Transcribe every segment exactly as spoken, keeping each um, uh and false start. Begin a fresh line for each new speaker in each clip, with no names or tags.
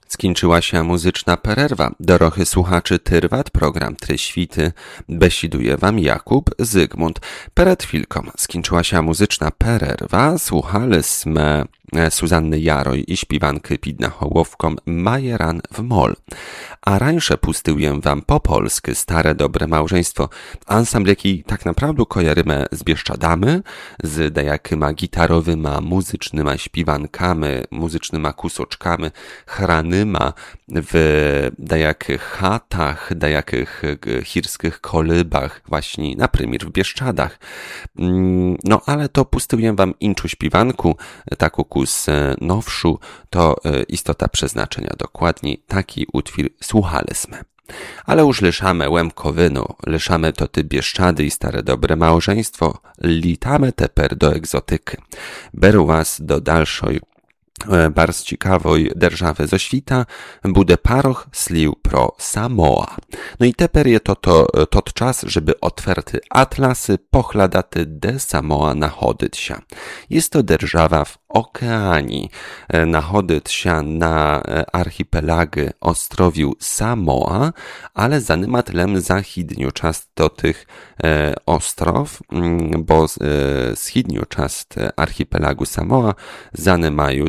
Skończyła się muzyczna pererwa. Dorochy słuchaczy Tyrwat, program Tryświty. Besiduje wam Jakub Zygmunt. Przed chwilką skończyła się muzyczna pererwa. Słuchaliśmy Suzanny Jaroj i śpiewanky Pidna Hołowką Majeran w mol. A rańsze pustyłem wam po polsky Stare Dobre Małżeństwo. Ansambl, jaki tak naprawdę kojarymy z Bieszczadami, z dajakyma gitarowyma, muzycznyma śpiewankami, muzycznyma kusoczkami, hranyma w dajakych chatach, dajakych chirskich kolybach, właśnie na przykład w Bieszczadach. No ale to pustyłem wam inczu śpiewanku, taką kus nowszu, to istota przeznaczenia dokładnie, taki utwór słuchaliśmy. Ale już lyszamy Łemkowynu, lyszamy to ty Bieszczady i Stare Dobre Małżeństwo, litamy teper do egzotyky. Beru was do dalszej bardzo ciekawej derżawy zo świta, bude paroch slił pro Samoa. No i teper je to, to, to czas, żeby otwarty atlasy pochladaty de Samoa nachodyć się. Jest to derżawa w okeanii, nachodyć się na archipelagy ostrowiu Samoa, ale zanyma tlem zachidniu czas do tych e, ostrow, bo e, schidniu czas archipelagu Samoa zanymają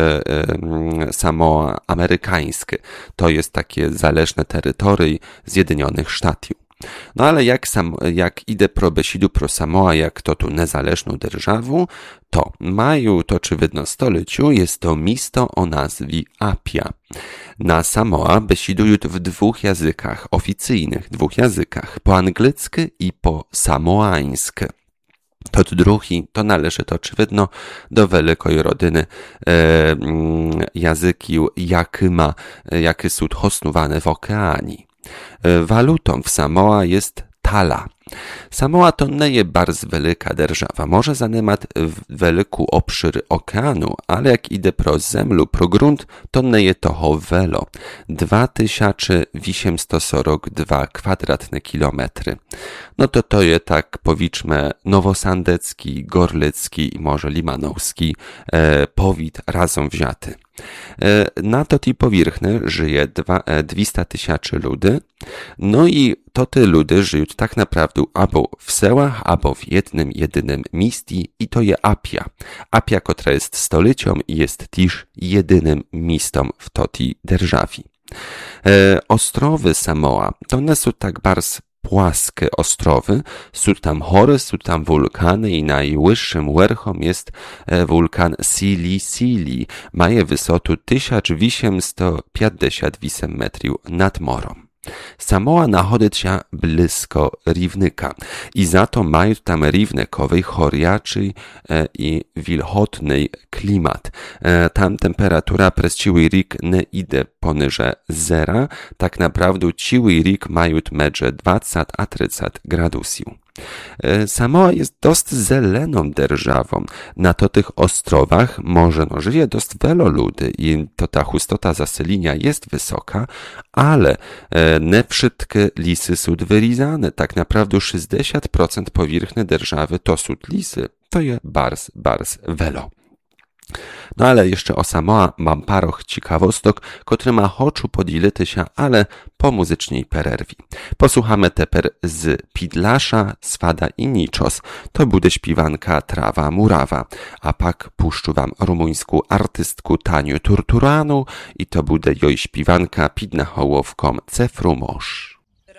Samoa amerykańskie. To jest takie zależne terytorium Zjednionych Sztatów. No ale jak, sam, jak idę pro besidu pro Samoa, jak to tu niezależną державу, to mają to oczywidno stoleciu, jest to miasto o nazwie Apia. Na Samoa besidują w dwóch językach, oficyjnych dwóch językach, po angielsku i po samoańsku. To drugi, to należy to oczywidno do wielkiej rodziny e, języki, jakie ma, jakie są osnowane w okeanii. E, walutą w Samoa jest tala. Samoa to nie jest bardzo wielka держава, może zajmować wielki obszar okeanu, ale jak idę pro zemlu, pro grunt, to nie jest toho wielo. dwa tysiące osiemset czterdzieści dwa kwadratne kilometry. No to to jest tak, powiedzmy, nowosandecki, gorlicki i może limanowski e, powit razem wzięty. E, na to tej powierzchni żyje dwieście tysięcy ludzi, no i to te ludy żyją tak naprawdę albo w sełach, albo w jednym, jedynym mieście i to jest Apia. Apia, która jest stolicą i jest też jedynym miastem w tej державі. E, ostrowy Samoa, to one są tak bardzo płaskie ostrowy, są tam hory, są tam wulkany i najwyższym werchom jest wulkan Sili Sili. Maje wysotę tysiąc osiemset pięćdziesiąt osiem metrów nad morem. Samoa nachodzi się blisko Rivnyka i za to mają tam rivnykowy, choriaczy e, i wilgotny klimat. E, tam temperatura przez cały rok nie idzie poniżej zera, tak naprawdę cały rok mają między dwadzieścia a trzydzieści gradusów. Samoa jest dość zeleną державą. Na to tych ostrowach może no, żyje dość wielu ludzi i to ta hustota zaselenia jest wysoka, ale e, nie wszystkie lisy są wyrізane. Tak naprawdę sześćdziesiąt procent powierzchni держаwy to są lisy. To jest bardzo, bardzo wielu. No ale jeszcze o Samoa mam paroch ciekawostok, który ma oczu podzielity się, ale po muzycznej pererwi. Posłuchamy teper z Pidlasza, Swada i Niczos. To bude śpiewanka Trawa Murawa. A pak puszczu wam rumuńską artystku Taniu Turturanu i to bude jej śpiewanka Pidna Hołowką Cefrumosz.